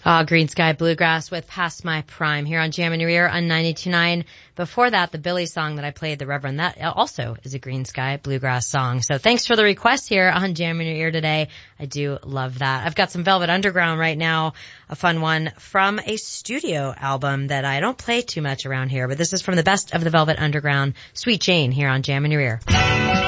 Green Sky Bluegrass with Past My Prime here on Jam in Your Ear on 92.9. Before that, the Billy song that I played, The Reverend, that also is a Green Sky Bluegrass song. So thanks for the request here on Jam in Your Ear today. I do love that. I've got some Velvet Underground right now, a fun one from a studio album that I don't play too much around here, but this is from the best of the Velvet Underground, Sweet Jane, here on Jam in Your Ear.